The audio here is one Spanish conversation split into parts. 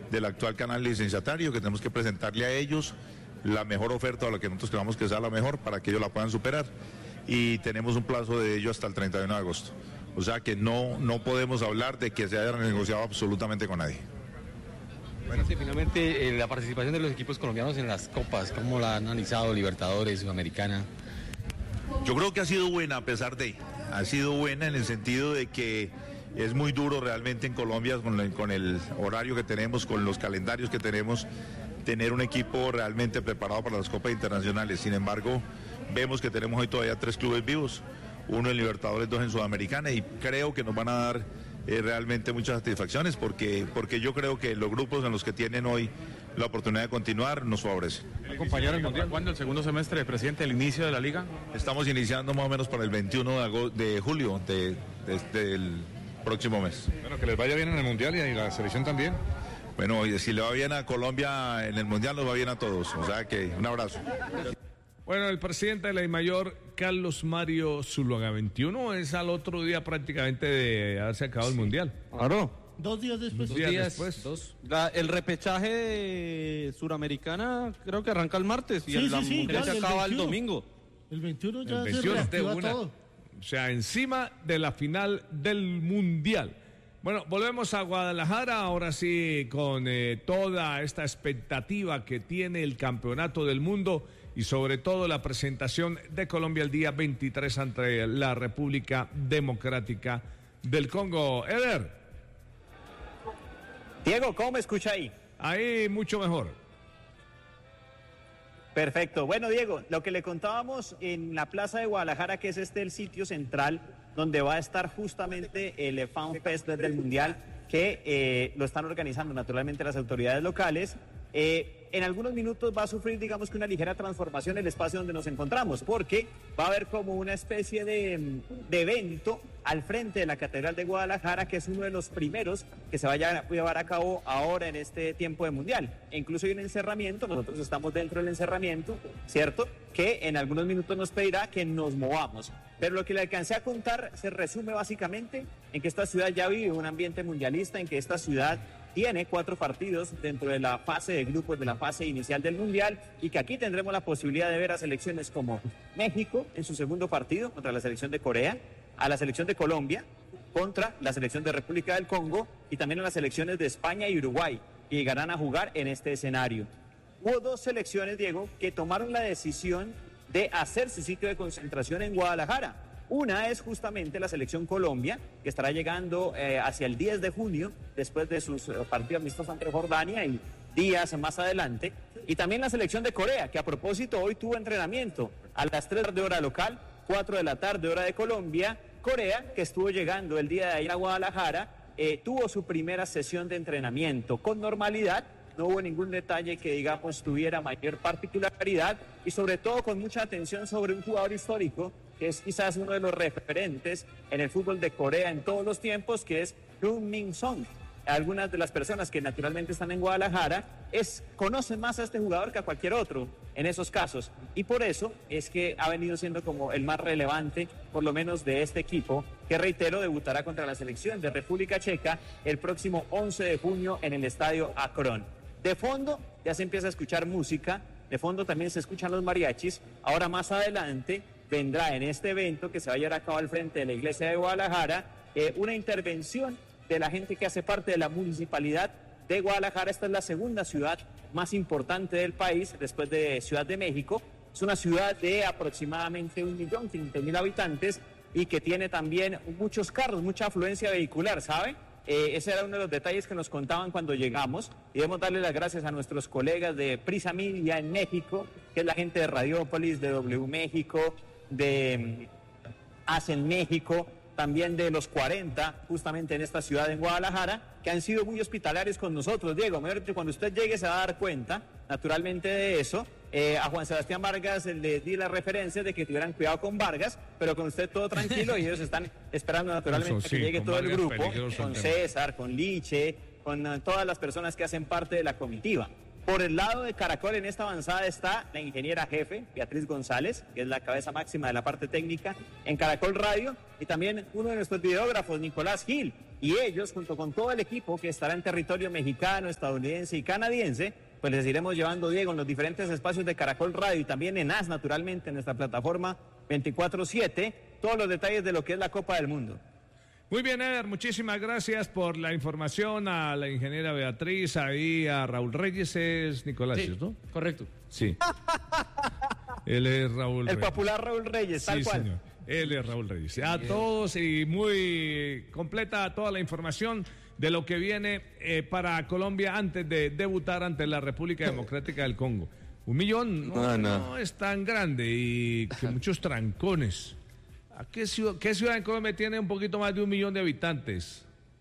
del actual canal licenciatario, que tenemos que presentarle a ellos la mejor oferta o la que nosotros creamos que sea la mejor para que ellos la puedan superar. Y tenemos un plazo de ello hasta el 31 de agosto. O sea que no podemos hablar de que se haya negociado absolutamente con nadie. Bueno, sí, finalmente la participación de los equipos colombianos en las copas, ¿cómo la han analizado? Libertadores, Sudamericana. Yo creo que ha sido buena ha sido buena en el sentido de que es muy duro realmente en Colombia con el horario que tenemos, con los calendarios que tenemos, tener un equipo realmente preparado para las copas internacionales. Sin embargo, vemos que tenemos hoy todavía 3 clubes vivos, uno en Libertadores, 2 en Sudamericana, y creo que nos van a dar realmente muchas satisfacciones porque yo creo que los grupos en los que tienen hoy la oportunidad de continuar nos favorecen. Compañero, ¿el Mundial cuándo? ¿El segundo semestre, presidente, el inicio de la liga? Estamos iniciando más o menos para el 21 de julio del próximo mes. Bueno, que les vaya bien en el Mundial y la selección también. Bueno, y si le va bien a Colombia en el Mundial, nos va bien a todos. O sea que un abrazo. Bueno, el presidente de la DIMAYOR, Carlos Mario Zuluaga, 21, es al otro día prácticamente de haberse acabado el Mundial. Claro. 2 días después. 2 días después. El repechaje de Suramericana creo que arranca el martes y el Mundial se acaba el domingo. El 21 ya El 21 se reactiva de una. todo. O sea, encima de la final del Mundial. Bueno, volvemos a Guadalajara, ahora sí, con toda esta expectativa que tiene el Campeonato del Mundo y sobre todo la presentación de Colombia el día 23 ante la República Democrática del Congo. Eder. Diego, ¿cómo me escucha ahí? Ahí mucho mejor. Perfecto. Bueno, Diego, lo que le contábamos en la Plaza de Guadalajara, que es el sitio central donde va a estar justamente el Fan Fest del Mundial, que lo están organizando naturalmente las autoridades locales. En algunos minutos va a sufrir, digamos que una ligera transformación el espacio donde nos encontramos, porque va a haber como una especie de evento al frente de la Catedral de Guadalajara, que es uno de los primeros que se vaya a llevar a cabo ahora en este tiempo de Mundial. E incluso hay un encerramiento, nosotros estamos dentro del encerramiento, ¿cierto? Que en algunos minutos nos pedirá que nos movamos. Pero lo que le alcancé a contar se resume básicamente en que esta ciudad ya vive un ambiente mundialista, en que esta ciudad tiene 4 partidos dentro de la fase de grupos, de la fase inicial del Mundial, y que aquí tendremos la posibilidad de ver a selecciones como México en su segundo partido contra la selección de Corea, a la selección de Colombia contra la selección de República del Congo y también a las selecciones de España y Uruguay, que llegarán a jugar en este escenario. Hubo 2 selecciones, Diego, que tomaron la decisión de hacer su sitio de concentración en Guadalajara. Una es justamente la selección Colombia, que estará llegando hacia el 10 de junio, después de sus partidos amistosos ante Jordania y días más adelante. Y también la selección de Corea, que a propósito hoy tuvo entrenamiento a las 3 de hora local, 4 de la tarde hora de Colombia. Corea, que estuvo llegando el día de ayer a Guadalajara, tuvo su primera sesión de entrenamiento con normalidad. No hubo ningún detalle que, digamos, tuviera mayor particularidad y sobre todo con mucha atención sobre un jugador histórico que es quizás uno de los referentes en el fútbol de Corea en todos los tiempos, que es Heung-min Son. Algunas de las personas que naturalmente están en Guadalajara conocen más a este jugador que a cualquier otro en esos casos, y por eso es que ha venido siendo como el más relevante, por lo menos de este equipo, que reitero, debutará contra la selección de República Checa el próximo 11 de junio en el estadio Akron. De fondo ya se empieza a escuchar música, de fondo también se escuchan los mariachis. Ahora más adelante vendrá en este evento que se va a llevar a cabo al frente de la iglesia de Guadalajara una intervención de la gente que hace parte de la municipalidad de Guadalajara. Esta es la segunda ciudad más importante del país después de Ciudad de México. Es una ciudad de aproximadamente 1.500.000 habitantes y que tiene también muchos carros, mucha afluencia vehicular, ¿sabe? Ese era uno de los detalles que nos contaban cuando llegamos, y debemos darle las gracias a nuestros colegas de Prisa Media en México, que es la gente de Radiópolis, de W México, de Hacen México, también de los 40, justamente en esta ciudad en Guadalajara, que han sido muy hospitalarios con nosotros. Diego, cuando usted llegue se va a dar cuenta, naturalmente, de eso. A Juan Sebastián Vargas le di la referencia de que tuvieran cuidado con Vargas, pero con usted todo tranquilo, y ellos están esperando naturalmente que llegue todo Vargas, el grupo, con César, con Liche, con todas las personas que hacen parte de la comitiva. Por el lado de Caracol, en esta avanzada está la ingeniera jefe, Beatriz González, que es la cabeza máxima de la parte técnica en Caracol Radio, y también uno de nuestros videógrafos, Nicolás Gil, y ellos, junto con todo el equipo que estará en territorio mexicano, estadounidense y canadiense, pues les iremos llevando, Diego, en los diferentes espacios de Caracol Radio y también en AS, naturalmente, en nuestra plataforma 24/7, todos los detalles de lo que es la Copa del Mundo. Muy bien, Eder, muchísimas gracias por la información a la ingeniera Beatriz, ahí a Raúl Reyes, es Nicolás, Sí, ¿no? correcto. Sí. Él es Raúl El Reyes. popular Raúl Reyes, tal Sí, cual. señor. Él es Raúl Reyes. A todos y muy completa toda la información de lo que viene para Colombia antes de debutar ante la República Democrática del Congo. 1 millón no es tan grande y que muchos trancones. ¿A qué ciudad en Colombia tiene un poquito más de 1 millón de habitantes?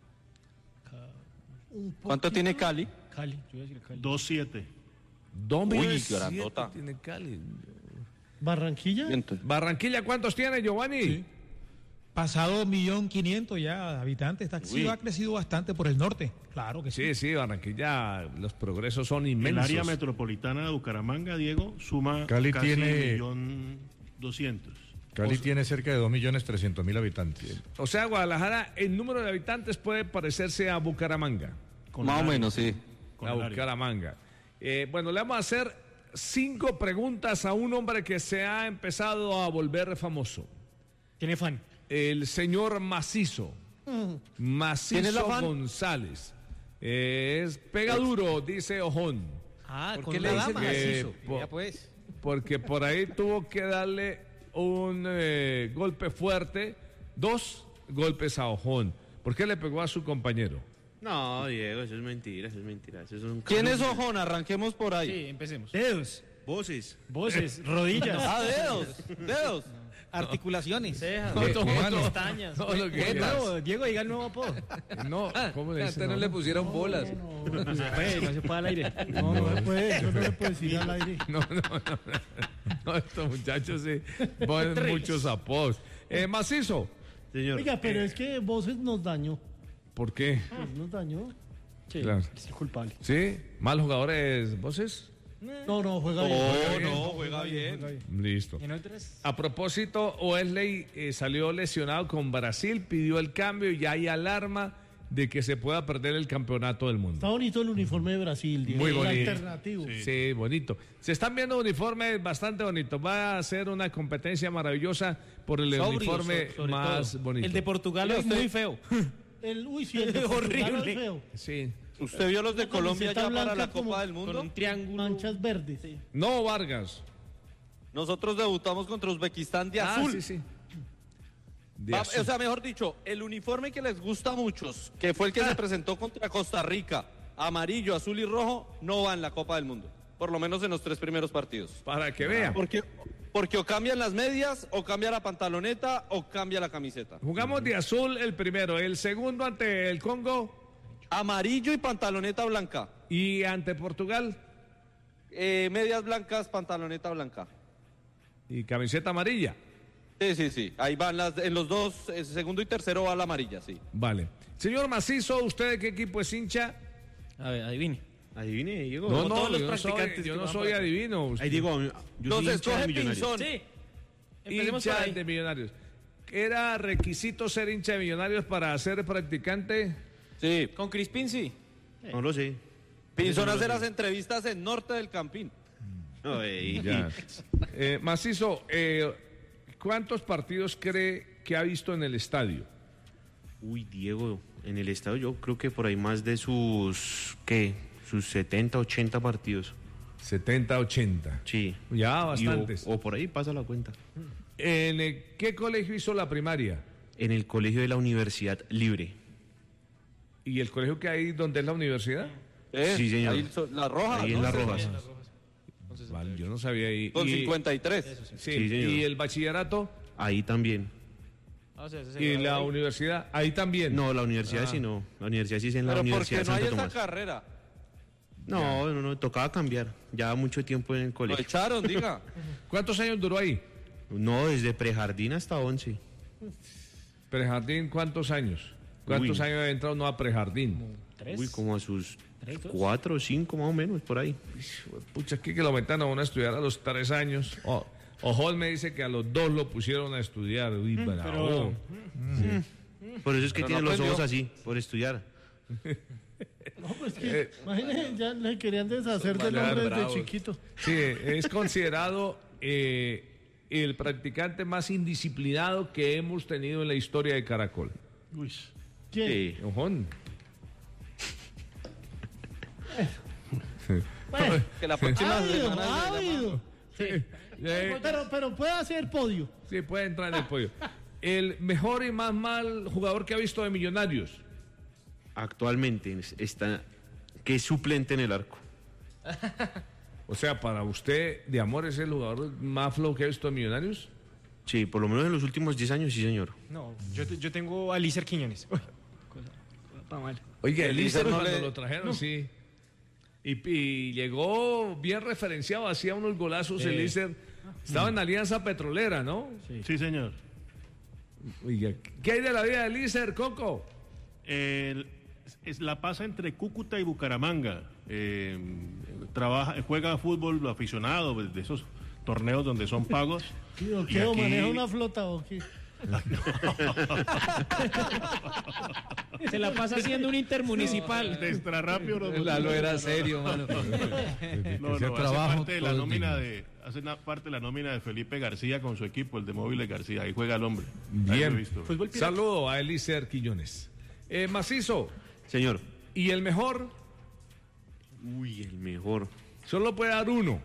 ¿Cuánto tiene Cali? Cali, yo iba a decir Cali. 2.7. 2 millones grandota. tiene Cali. ¿Barranquilla? Barranquilla, ¿cuántos tiene, Giovanni? Sí. Pasado 1.500.000 ya habitantes. Sí, ha crecido bastante por el norte. Claro que sí. Sí, Barranquilla, los progresos son El inmensos. área metropolitana de Bucaramanga, Diego, suma Cali casi tiene- 1.200.000. Cali tiene cerca de 2.300.000 habitantes. O sea, Guadalajara, el número de habitantes puede parecerse a Bucaramanga. Más o menos, sí. Con A el área. Bucaramanga. Bueno, le vamos a hacer 5 preguntas a un hombre que se ha empezado a volver famoso. Tiene fan. El señor Macizo. ¿Quién es Macizo la fan? González. Es pega duro, dice Ojón. Ah, ¿Por con qué una le dicen dama. que- macizo? Ya pues. Porque por ahí tuvo que darle un golpe fuerte, 2 golpes a Ojón. ¿Por qué le pegó a su compañero? No, Diego, eso es mentira, eso es mentira. Eso es un ¿Quién es calumnia. Ojón? Arranquemos por ahí. Sí, empecemos. Dedos, Voces. voces, rodillas, Ah, dedos. articulaciones. Pestañas. No, lo que No, Diego, diga el nuevo apodo. no, ¿cómo le dicen? no le pusieron bolas. No se puede al aire. No se puede, eso no se puede decir al aire. No, estos muchachos sí ponen muchos apodos. Macizo, Señor. Oiga, pero es que Voces nos dañó. ¿por qué? Nos dañó. Sí, Claro. es culpable. ¿Sí? ¿Mal jugadores voces? No, juega bien. No, juega bien. Listo. En otras, A propósito, Wesley salió lesionado con Brasil, pidió el cambio y ya hay alarma de que se pueda perder el campeonato del Está mundo. bonito el uniforme de Brasil, Diego. Muy Es bonito. alternativo. Sí, bonito. Se están viendo uniformes bastante bonitos. Va a ser una competencia maravillosa por el sobrio, uniforme sobre más todo. bonito. El de Portugal es muy feo. Uy, sí, el de Portugal Horrible. es feo. Sí. ¿Usted vio los de Una Colombia camiseta ya para blanca la como- Copa del Con Mundo? un triángulo. Manchas verdes. No, Vargas. Nosotros debutamos contra Uzbekistán de azul. Sí, sí. De Va- azul. O sea, mejor dicho, el uniforme que les gusta a muchos, que fue el que se presentó contra Costa Rica, amarillo, azul y rojo, no va en la Copa del Mundo. Por lo menos en los 3 primeros partidos. Para que vean. Porque o cambian las medias, o cambia la pantaloneta, o cambia la camiseta. Jugamos de azul el primero, el segundo ante el Congo Amarillo y pantaloneta blanca. y ante Portugal Medias blancas, pantaloneta blanca. y camiseta amarilla. Sí. Ahí van en los dos, segundo y tercero va la amarilla, sí. Vale. Señor Macizo, ¿usted de qué equipo es hincha? A ver, adivine. Adivine, Diego. No, todos los yo no soy, practicantes yo que no van soy por- adivino. Ahí digo, yo soy Entonces, hincha de coge Millonarios. Pinzón. Sí. Empecemos por Hincha ahí. de Millonarios. ¿Era requisito ser hincha de Millonarios para ser practicante? Sí. Con Crispín, sí. No lo sé. Pinzón hace las entrevistas en Norte del Campín. No, Ya. Macizo, ¿cuántos partidos cree que ha visto en el estadio? Uy, Diego, en el estadio yo creo que por ahí más de sus, ¿qué? Sus 70, 80 partidos. 70, 80. Sí. Ya, Y bastantes. o por ahí pasa la cuenta. ¿En qué colegio hizo la primaria? En el colegio de la Universidad Libre. ¿Y el colegio que hay donde es la universidad? Sí, señor. Ahí las rojas. Ahí en las rojas. Vale, yo no sabía ahí. Con Y- 53. Sí, Sí, señor. ¿y el bachillerato? Ahí también. ¿Y la universidad? Ahí también. No, la universidad sí no. La universidad sí es en la Pero ¿por Universidad qué de no hay Santo esa Tomás. carrera? No, tocaba cambiar. Ya mucho tiempo en el Lo colegio. echaron, diga. ¿Cuántos años duró ahí? No, desde prejardín hasta 11. ¿Prejardín cuántos años? ¿Cuántos Uy. años ha entrado no a prejardín? Uy, como a sus 4 o 5 más o menos, por ahí. Pucha, aquí que lo metan a uno a estudiar a los 3 años. Ojol me dice que a los 2 lo pusieron a estudiar. Uy, bravo. Por eso es que Pero tiene no los ojos aprendió. así, por estudiar. No, pues que, imagínense, ya le querían deshacer del Van a hombre ver desde bravos. chiquito. Sí, es considerado el practicante más indisciplinado que hemos tenido en la historia de Caracol. Uy. ¿Quién? Sí. Ojón. Bueno, Que la próxima ávido, semana... ávido. Pero puede hacer podio. Sí, puede entrar en el podio. El mejor y más mal jugador que ha visto de Millonarios. Actualmente está que es suplente en el arco. O sea, para usted, de amor, ¿es el jugador más flow que ha visto de Millonarios? Sí, por lo menos en los últimos 10 años, sí, señor. No, yo tengo a Lícer Quiñones. Uy, cosa mal. Oiga, el Lícer Lícer no cuando le- lo trajeron, sí. Y llegó bien referenciado, hacía unos golazos el Lícer. Estaba en Alianza Petrolera, ¿no? Sí, señor. Oiga, ¿qué hay de la vida de Lícer, Coco? La pasa entre Cúcuta y Bucaramanga. Juega fútbol aficionado, pues, de esos torneos donde son pagos. Sí, ¿o Y qué? ¿O aquí- maneja una flota o qué? Se la pasa haciendo un intermunicipal. De extra rápido. Lalo era serio, mano. No, Ese hace trabajo parte de la todo nómina digno. hace parte de la nómina de Felipe García con su equipo, el de Móviles García. Ahí juega el hombre. Ahí lo he Bien. visto. Saludo a Elícer Quillones. Macizo, Señor. ¿y el mejor? Uy, el mejor. Solo puede dar uno.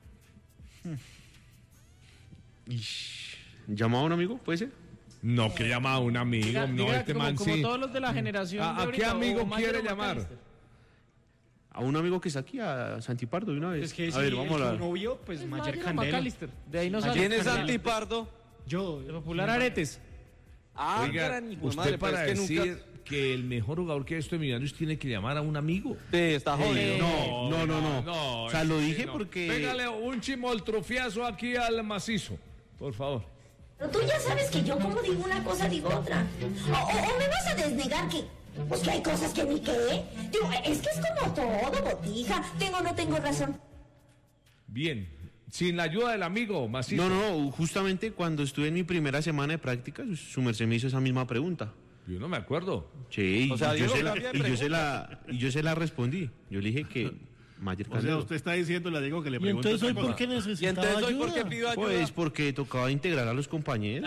¿Llamaba a un amigo? ¿Puede ser? No, que llama a un amigo. Diga, no, diga este como, man como sí. todos los de la generación. ¿A de qué ahorita, amigo o Mayer quiere o llamar? McAllister. A un amigo que está aquí, a Santipardo, de una vez. Es que a si ver, vamos a su hablar. novio, pues Mayer o Candela. McAllister. De ahí no sale. ¿Quién es Candela. Antipardo? Yo, de Popular Aretes. Ah, Oiga, gran hijo de usted madre, pero para es que decir nunca... que el mejor jugador que ha visto de Millonarios tiene que llamar a un amigo. Sí, está jodido. No. O sea, lo dije porque... Pégale un chimoltrofiazo aquí al Macizo, por favor. Pero tú ya sabes que yo como digo una cosa digo otra. O me vas a desnegar que... Pues que hay cosas que ni qué. Digo, es que es como todo, botija. Tengo o no tengo razón. Bien. Sin la ayuda del amigo, Macizo. No, justamente cuando estuve en mi primera semana de práctica, su merced me hizo esa misma pregunta. Yo no me acuerdo. Sí, O sea, y yo Diego se la- cambia de y yo se la respondí. Yo le dije que Mayer O sea, Candelo. usted está diciendo, le digo que le ¿Y pregunto entonces hoy otra por cosa. qué ¿Y necesitaba entonces hoy ayuda? por qué pido ayuda? Pues porque tocaba integrar a los compañeros.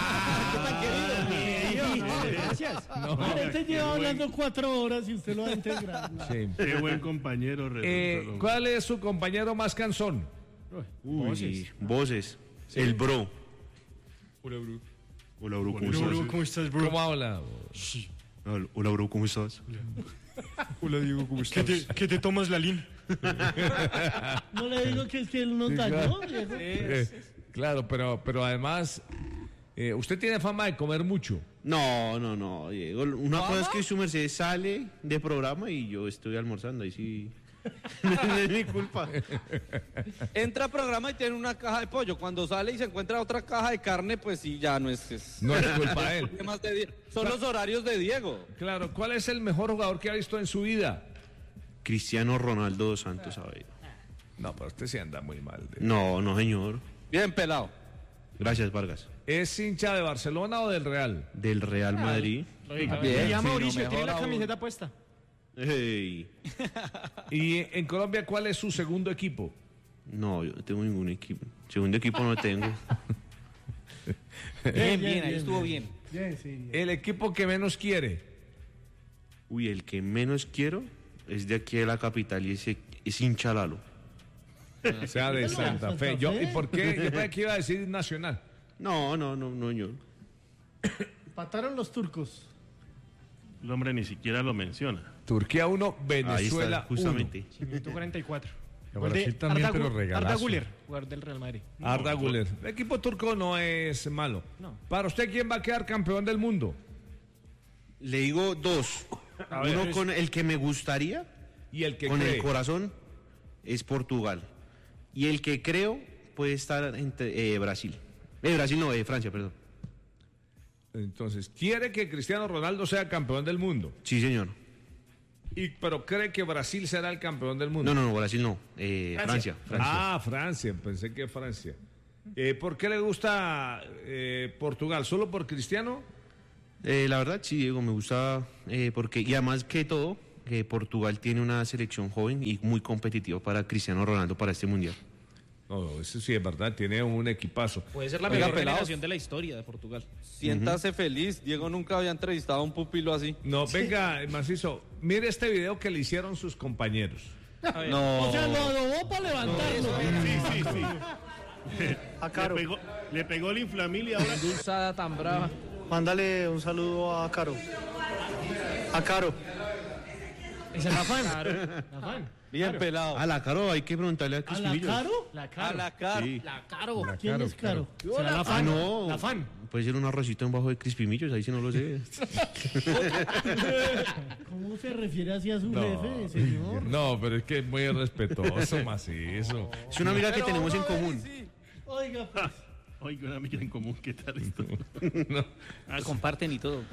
Gracias. Este lleva hablando 4 horas y usted lo va a integrar. Sí. Qué buen compañero. resultó el hombre. ¿Cuál es su compañero más cansón? Uy, voces. El bro. Hola, bro. Hola, bro, ¿cómo Hola, bro, estás? ¿cómo estás, bro? ¿Cómo habla? Hola, bro, ¿cómo estás? Hola, Diego, ¿cómo estás? ¿Qué te tomas, Lalín? No le digo que es que él nos dañó, viejo. Claro, pero además, usted tiene fama de comer mucho. No, Diego. Una cosa es que su merced sale de programa y yo estoy almorzando. Ahí sí. No es mi culpa. Entra a programa y tiene una caja de pollo. Cuando sale y se encuentra otra caja de carne, pues sí, ya no es... No es culpa de él. Temas de Son los horarios de Diego. Claro, ¿cuál es el mejor jugador que ha visto en su vida? Cristiano Ronaldo dos Santos, a ver. No, pero usted se anda muy mal. No, señor. Bien pelado. Gracias, Vargas. ¿Es hincha de Barcelona o del Real? Del Real Madrid. Bien, Ya sí, Mauricio, no, tiene la mejor aún. camiseta puesta. Hey. ¿Y en Colombia cuál es su segundo equipo? No, yo no tengo ningún equipo. Segundo equipo no tengo. Bien, ahí estuvo bien. Bien, sí. bien. El equipo que menos quiere. Uy, el que menos quiero es de aquí de la capital y es hincha Lalo. O sea, de Santa Fe. Santa Fe. ¿Y por qué? Yo pensé que iba a decir Nacional. No, señor. Empataron los turcos. El hombre ni siquiera lo menciona. Turquía 1, Ahí Venezuela está, justamente. 144. Brasil también, pero regalazo. Arda Güler, jugador del Real Madrid. Arda Güler. El equipo turco no es malo. No. Para usted, ¿quién va a quedar campeón del mundo? Le digo dos. Uno con el que me gustaría, Y el que con cree. el corazón, es Portugal. Y el que creo puede estar entre Brasil. Brasil no, Francia, perdón. Entonces, ¿quiere que Cristiano Ronaldo sea campeón del mundo? Sí, señor. Pero cree que Brasil será el campeón del mundo. No, Brasil no. Francia. Ah, Francia, pensé que Francia. ¿Por qué le gusta Portugal? ¿Solo por Cristiano? La verdad, sí, Diego, me gusta porque, y además que todo, que Portugal tiene una selección joven y muy competitiva para Cristiano Ronaldo para este Mundial. No, eso sí es verdad, tiene un equipazo. Puede ser la mejor generación de la historia de Portugal. Siéntase feliz, Diego nunca había entrevistado a un pupilo así. No, venga, Macizo, mire este video que le hicieron sus compañeros. No. O sea, lo adobó para levantarlo. Sí. A Caro. Le pegó el inflamil y ahora... Dulzada tan brava. Mándale un saludo a Caro. A Caro. ¿Es el Afán? Bien pelado. A la Caro hay que preguntarle a ¿A la Crispimillos. Caro? A la cara. Sí. La Caro. ¿Quién es Caro? ¿Será la Afán? no. La Afán. Puede ser un arrocito en bajo de Crispimillos, ahí sí no lo sé. ¿Cómo se refiere así a su jefe, señor? No, pero es que es muy respetuoso, Macizo. Es una amiga que tenemos en común. Oiga, pues. Oiga, una amiga en común, ¿qué tal esto? Comparten y todo.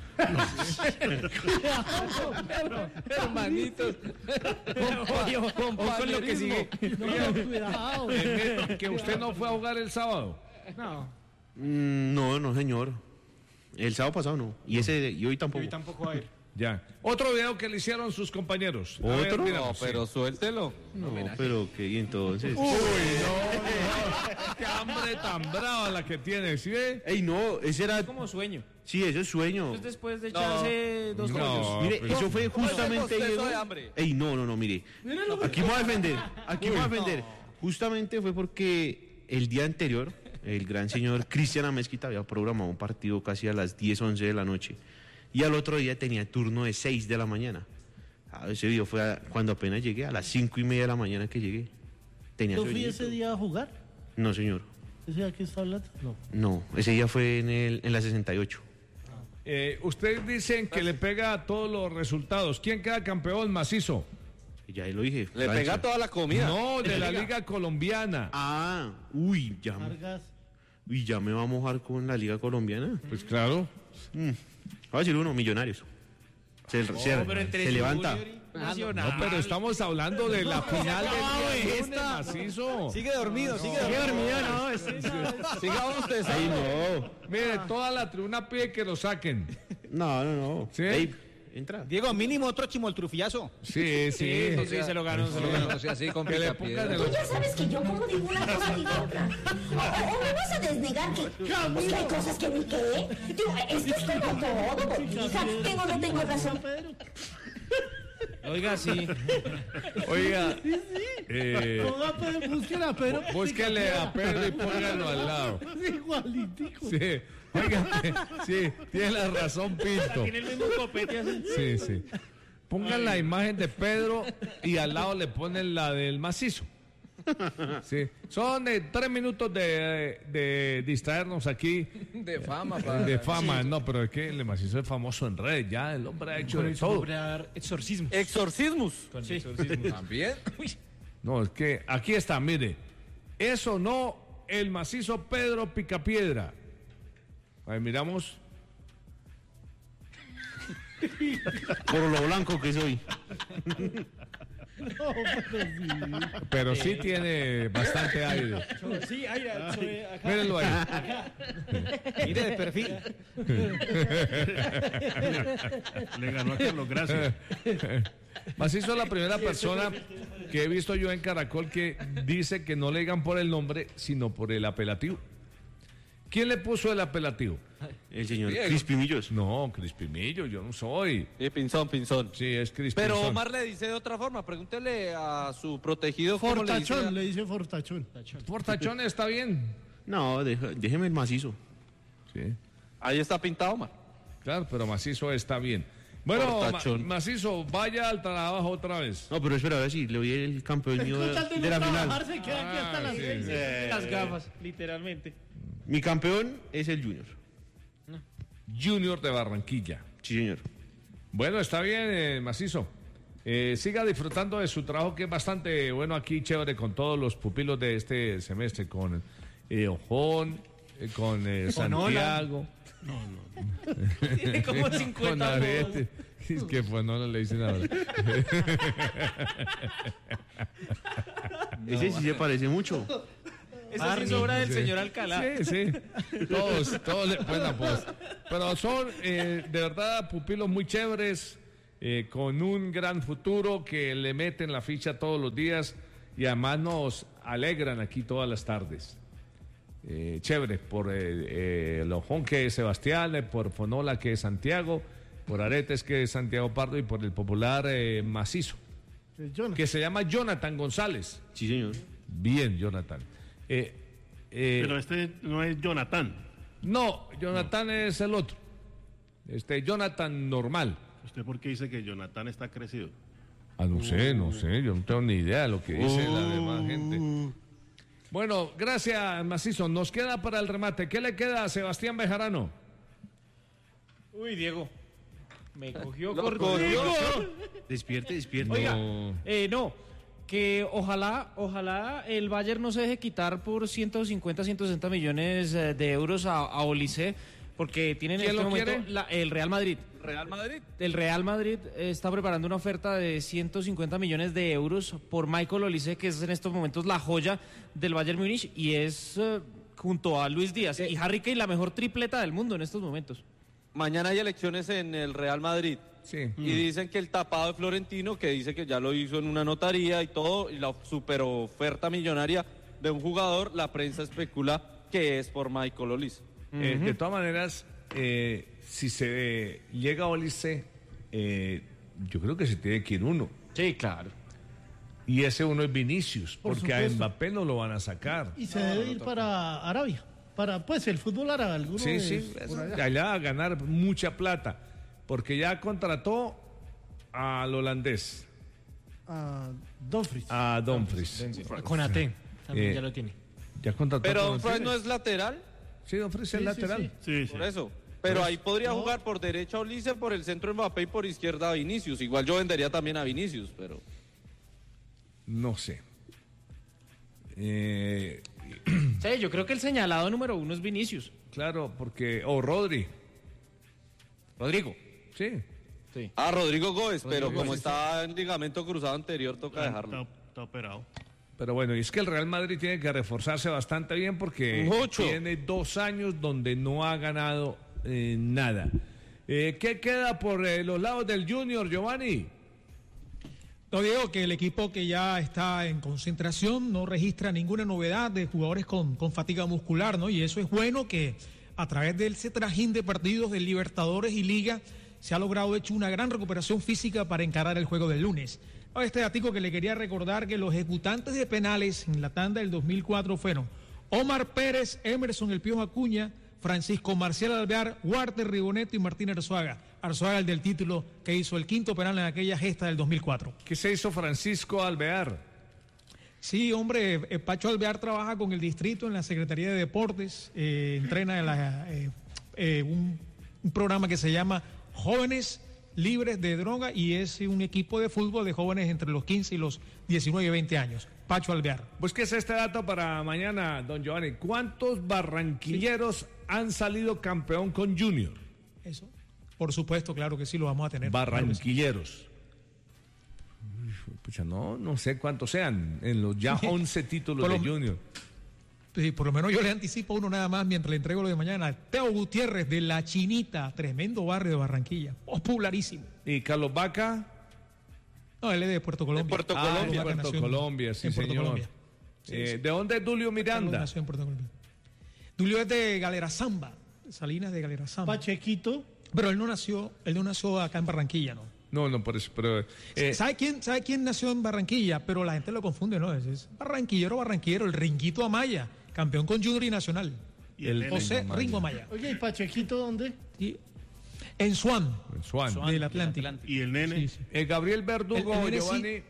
Hermanitos. Con lo que sigue. Cuidado. Que usted no fue a jugar el sábado. No. No, señor. El sábado pasado no. Y hoy tampoco. Hoy tampoco va a ir. Ya. Otro video que le hicieron sus compañeros. A ver, ¿Otro? miramos, No, pero suéltelo. No, pero que y entonces. no. Qué hambre tan brava la que tiene, ¿sí ve? Ey, no, ese era. Es como sueño. Sí, eso es sueño. Es después de echarse dos rollos. No, Mire, pero- eso fue justamente. Bostezo Diego. de hambre. Ey, no, mire. Aquí me voy a defender. Aquí me voy a defender. Justamente fue porque el día anterior, el gran señor Cristian Amezquita había programado un partido casi a las 10, 11 de la noche. Y al otro día tenía turno de 6 de la mañana. Ese video fue cuando apenas llegué, a las 5:30 de la mañana que llegué. Tenía ¿Yo fui sueñito. ese día a jugar? No, señor. ¿Ese día que está hablando? No. No, ese día fue en la 68. Ustedes dicen que le pega a todos los resultados. ¿Quién queda campeón, Macizo? Ya lo dije. Le Francia. pega toda la comida. No, de la Liga Colombiana. Uy, ya me va a mojar con la Liga Colombiana. Pues claro. Voy a decir uno, Millonarios. Se levanta. No, pero estamos hablando de la final de esta. Macizo. Sigue dormido. Siga usted. Ay, no. Mire, toda la tribuna pide que lo saquen. No. ¿Sí? Ey, entra. Diego, mínimo otro chimoltrufillazo. Sí. Eso sí, se lo ganó. O sea, así con Que le pongan Tú ya sabes que yo como digo una cosa digo otra. O me vas a desnegar que pues que hay cosas que ni qué. Digo, es que es como todo, botija. Tengo o no tengo razón. Oiga, sí. Oiga, Ponga Pedro, busquen a Pedro. búsquele a Pedro y póngalo al lado. Igualitico. Sí, oiga, sí, tiene la razón, Pinto. Tiene el mismo copete así. Sí. Pongan la imagen de Pedro y al lado le ponen la del Macizo. Sí, son 3 minutos de distraernos aquí. de fama, De fama, no, pero es que el Macizo es famoso en redes, ya el hombre ha hecho de todo. Exorcismo. Exorcismos. Sí. También. No, es que aquí está, mire. Eso no, el Macizo Pedro Picapiedra. A ver, miramos. Por lo blanco que soy. No, Pero sí tiene bastante aire. Sí, ahí, acá. Mírenlo ahí. Mire de perfil. Le ganó a Carlos, gracias. Macizo es la primera persona que he visto yo en Caracol que dice que no le digan por el nombre, sino por el apelativo. ¿Quién le puso el apelativo? El señor Diego. Crispimillos. No, Crispimillo, yo no soy. Pinzón. Sí, es Crispimillo. Pero Omar le dice de otra forma. Pregúntele a su protegido cómo le dice. Fortachón, le dice Fortachón. Fortachón está bien. No, déjeme el macizo. Sí. Ahí está pintado, Omar. Claro, pero Macizo está bien. Bueno, Fortachón. Macizo, vaya al trabajo otra vez. No, pero espera, ahora sí, le doy el campeón mío de la final. Se queda aquí hasta las 6. Las gafas, literalmente. Mi campeón es el Junior. Junior de Barranquilla. Sí, señor. Bueno, está bien, Macizo. Siga disfrutando de su trabajo, que es bastante bueno aquí, chévere, con todos los pupilos de este semestre, con Ojón, con Santiago. No. Tiene como 50 con Arete. Es que pues no le dicen ahora. Ese sí se parece mucho. Esa sí es obra del señor Alcalá. Sí. Todos le ponen la voz. pero son de verdad pupilos muy chéveres, con un gran futuro, que le meten la ficha todos los días y además nos alegran aquí todas las tardes. Chévere, por Lojón, que es Sebastián, por Fonola, que es Santiago, por Aretes, que es Santiago Pardo, y por el popular Macizo, que se llama Jonathan González. Sí, señor. Bien, Jonathan. Pero este no es Jonathan. No, Jonathan es el otro. Jonathan normal. ¿Usted por qué dice que Jonathan está crecido? No sé, yo no tengo ni idea de lo que dice la demás gente. Bueno, gracias, Macizo. Nos queda para el remate. ¿Qué le queda a Sebastián Bejarano? Uy, Diego. Me cogió Lo corto. cogió. Despierte. Oiga, no. Que ojalá el Bayern no se deje quitar por 150, 160 millones de euros a Olise, porque tienen en este momento el Real Madrid. El Real Madrid está preparando una oferta de 150 millones de euros por Michael Olise, que es en estos momentos la joya del Bayern Múnich, y es junto a Luis Díaz y Harry Kane la mejor tripleta del mundo en estos momentos. Mañana hay elecciones en el Real Madrid. Sí. Y dicen que el tapado de Florentino, que dice que ya lo hizo en una notaría y todo, y la super oferta millonaria de un jugador, la prensa especula que es por Michael Olise. De todas maneras, si se llega a Olise, yo creo que se tiene que ir uno. Sí, claro. Y ese uno es Vinicius, Por porque a supuesto. Mbappé no lo van a sacar. Y se debe ir para Arabia, para pues el fútbol árabe. Alguno Sí, por allá. allá va a ganar mucha plata, porque ya contrató al holandés. A Dumfries. A Dumfries. Con AT, también ya lo tiene. Ya contrató. Pero con Dumfries Dumfries. no es lateral. Sí, Dumfries es lateral. Por eso. Pero ahí podría jugar por derecha Olise, por el centro Mbappé y por izquierda a Vinicius. Igual yo vendería también a Vinicius, pero... No sé. Sí, yo creo que el señalado número uno es Vinicius. Claro, porque... O Rodrigo. Sí. Ah, Rodrigo Góez, pero Rodrigo como Góez, está en ligamento cruzado anterior, toca dejarlo. Está operado. Pero bueno, y es que el Real Madrid tiene que reforzarse bastante bien porque tiene 2 años donde no ha ganado nada. ¿Qué queda por los lados del Junior, Giovanni? No, Diego, que el equipo que ya está en concentración no registra ninguna novedad de jugadores con fatiga muscular, ¿no? Y eso es bueno, que a través de ese trajín de partidos de Libertadores y Liga se ha logrado hecho una gran recuperación física para encarar el juego del lunes. Este datico que le quería recordar, que los ejecutantes de penales en la tanda del 2004 fueron Omar Pérez, Emerson El Piojo Acuña, Francisco Marcial Alvear, Walter Rigoneto y Martín Arzuaga. Arzuaga, el del título, que hizo el quinto penal en aquella gesta del 2004. ¿Qué se hizo Francisco Alvear? Sí, hombre, Pacho Alvear trabaja con el distrito en la Secretaría de Deportes, entrena en un programa que se llama Jóvenes Libres de Droga, y es un equipo de fútbol de jóvenes entre los 15 y los 19 y 20 años. Pacho Alvear. Búsquese este dato para mañana, don Giovanni. ¿Cuántos barranquilleros han salido campeón con Junior? Eso, por supuesto, claro que sí, lo vamos a tener. Barranquilleros. Pucha, no sé cuántos sean en los ya 11 títulos de Junior. Sí, por lo menos yo le anticipo uno nada más mientras le entrego lo de mañana. Teo Gutiérrez de La Chinita, tremendo barrio de Barranquilla, popularísimo. ¿Y Carlos Vaca? No, él es de Puerto Colombia. Puerto Colombia, sí, Puerto señor. Colombia. Sí. ¿De dónde es Dulio Miranda? Nació en Puerto Colombia. Dulio es de Galera Zamba, Salinas de Galera Zamba. Pachequito. Pero él no nació acá en Barranquilla, ¿no? No, por eso, pero... ¿Sabe quién nació en Barranquilla? Pero la gente lo confunde, ¿no? Es barranquillero, el Ringuito Amaya, campeón con Junior y Nacional. ¿Y el José Ringo Amaya. Oye, ¿y Pachequito dónde? En Swan. En Swan. Del Atlántico. ¿Y el nene? Sí. Gabriel Verdugo, El nene, Giovanni. sí.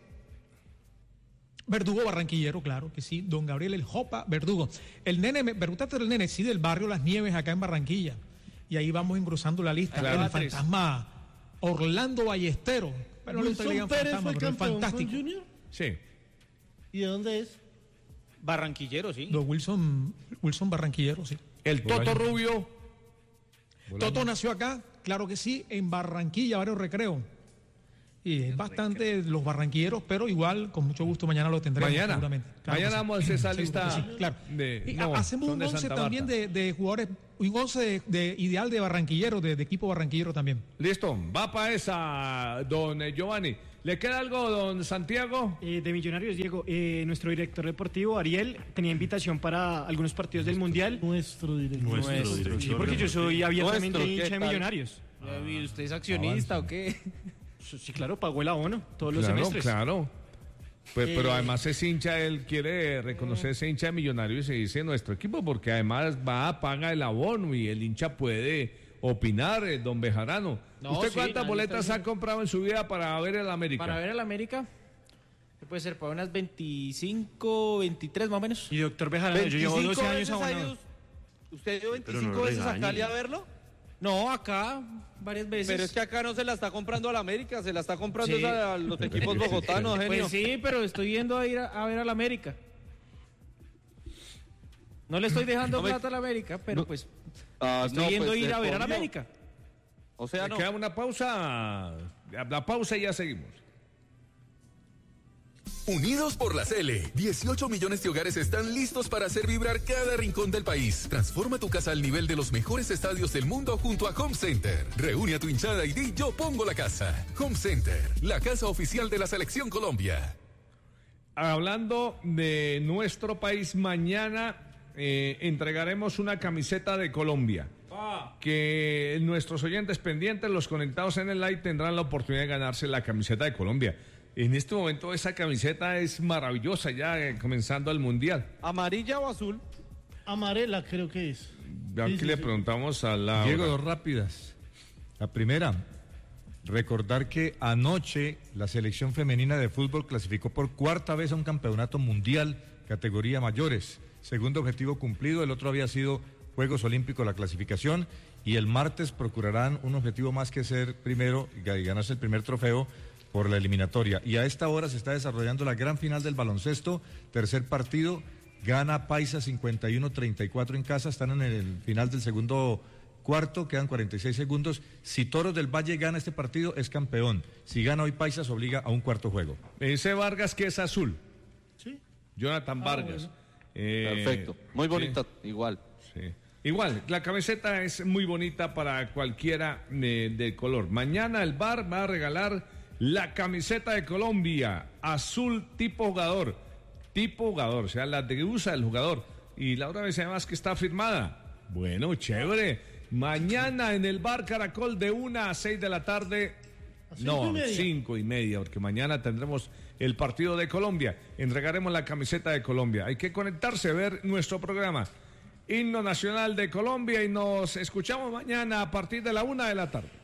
Verdugo barranquillero, claro que sí. Don Gabriel el Jopa Verdugo. El nene, me preguntaste del nene, sí, del barrio Las Nieves, acá en Barranquilla. Y ahí vamos engrosando la lista. Claro. El fantasma Orlando Ballestero. Bueno, ¿Wilson Pérez fue campeón fantástico. con Junior? Sí. ¿Y de dónde es? Barranquillero, sí. Don Wilson Barranquillero, sí. El Toto Rubio. Toto nació acá, claro que sí, en Barranquilla, Barrio Recreo. Y es bastante los barranquilleros, pero igual, con mucho gusto, mañana lo tendremos seguramente. Claro, mañana vamos a hacer esa lista. Sí, claro. Hacemos un 11 también de jugadores, un 11 de ideal de barranquilleros, de equipo barranquillero también. Listo, va para esa, don Giovanni. ¿Le queda algo, don Santiago? De Millonarios, Diego, nuestro director deportivo, Ariel, tenía invitación para algunos partidos del Mundial. Nuestro director. Sí, porque yo soy abiertamente hincha de Millonarios. ¿Y usted es accionista o qué? Sí, claro, pagó el abono todos los semestres. Claro. Pues, pero además ese hincha, él quiere reconocer ese hincha de Millonarios y se dice nuestro equipo, porque además paga el abono y el hincha puede opinar, don Bejarano. ¿Usted cuántas boletas ha comprado en su vida para ver el América? Para ver el América, puede ser para unas 25, 23 más o menos. Y doctor Bejarano, yo llevo 12 años abonado. ¿Usted dio 25 veces a Cali a verlo? No, acá varias veces. Pero es que acá no se la está comprando a la América, se la está comprando a los equipos bogotanos, genio. Pues sí, pero estoy yendo a ir a ver a la América. No le estoy dejando plata a la América, pero pues estoy yendo a ir a ver a la América. O sea, no. Queda una pausa, la pausa y ya seguimos. Unidos por la Cele, 18 millones de hogares están listos para hacer vibrar cada rincón del país. Transforma tu casa al nivel de los mejores estadios del mundo junto a Home Center. Reúne a tu hinchada y di yo pongo la casa. Home Center, la casa oficial de la Selección Colombia. Hablando de nuestro país, mañana entregaremos una camiseta de Colombia. Que nuestros oyentes pendientes, los conectados en el live, tendrán la oportunidad de ganarse la camiseta de Colombia. En este momento esa camiseta es maravillosa, ya comenzando el Mundial. ¿Amarilla o azul? Amarela creo que es. Aquí le preguntamos a la... Diego, dos rápidas. La primera, recordar que anoche la selección femenina de fútbol clasificó por cuarta vez a un campeonato mundial, categoría mayores. Segundo objetivo cumplido, el otro había sido Juegos Olímpicos, la clasificación, y el martes procurarán un objetivo más que ser primero y ganarse el primer trofeo por la eliminatoria. Y a esta hora se está desarrollando la gran final del baloncesto, tercer partido, gana Paisa 51-34 en casa, están en el final del segundo cuarto, quedan 46 segundos. Si Toros del Valle gana este partido, es campeón. Si gana hoy Paisa, se obliga a un cuarto juego. Me dice Vargas que es azul. Sí. Jonathan Vargas. Bueno. Perfecto, muy bonita, sí. Igual. Sí. Igual, la camiseta es muy bonita para cualquiera de color. Mañana el bar va a regalar la camiseta de Colombia, azul tipo jugador, o sea, la que usa el jugador. Y la otra vez además que está firmada. Bueno, chévere. Mañana en el bar Caracol de 1 a 6 de la tarde. No, 5:30, porque mañana tendremos el partido de Colombia. Entregaremos la camiseta de Colombia. Hay que conectarse, ver nuestro programa. Himno Nacional de Colombia y nos escuchamos mañana a partir de la 1 de la tarde.